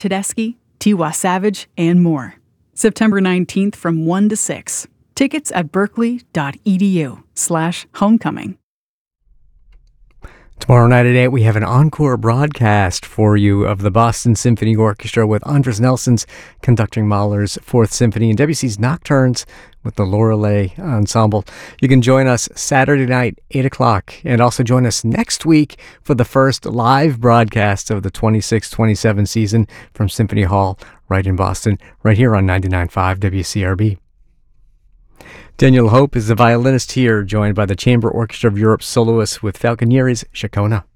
Tedeschi, Tiwa Savage, and more. September 19th from 1 to 6. Tickets at berkeley.edu/homecoming. Tomorrow night at 8, we have an encore broadcast for you of the Boston Symphony Orchestra with Andres Nelsons conducting Mahler's Fourth Symphony and Debussy's Nocturnes with the Lorelei Ensemble. You can join us Saturday night, 8 o'clock, and also join us next week for the first live broadcast of the 26-27 season from Symphony Hall right in Boston, right here on 99.5 WCRB. Daniel Hope is the violinist here, joined by the Chamber Orchestra of Europe's soloists with Falconieri's Chacona.